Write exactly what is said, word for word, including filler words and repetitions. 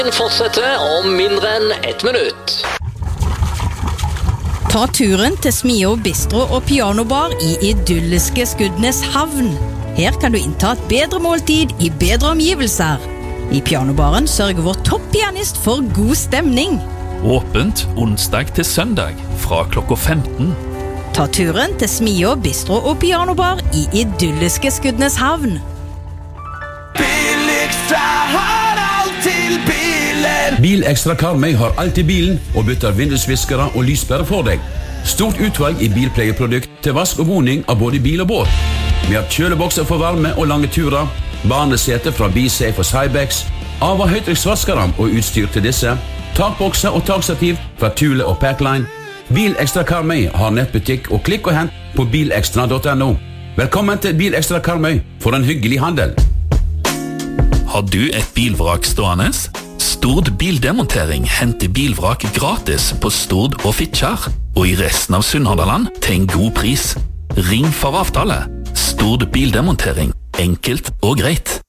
Fortsetter om mindre enn ett minutt. Ta turen til Smio Bistro og Pianobar i idylliske Skudenes havn. Her kan du innta et bedre måltid i bedre omgivelser. I Pianobaren sørger vår toppianist for god stemning. Åpent onsdag til søndag fra klokka femten. Ta turen til Smio Bistro og Pianobar i idylliske Skudenes havn. Bilekstra har alt til biler. Bilekstra Karmøy har alt i bilen og bytter vindusviskere og lyspærer for deg. Stort utvalg i bilpleieprodukt til vask og voning av både bil og båt. Vi har kjølebokser for varme og lange turer, barnesete fra BeSafe og Cybex, av- og høytrykksvaskere og utstyr til disse, takbokser og takstativ fra Thule og Packline. Bilekstra Karmøy har nettbutikk og klikk og hent på bilekstra punktum no. Velkommen til Bilekstra Karmøy for en hyggelig handel. Har du et bilvrak stående? Stord bildemontering henter bilvrak gratis på Stord og Fitjar, og i resten av Sunnhordland til en god pris. Ring for avtale. Stord bildemontering. Enkelt og greit.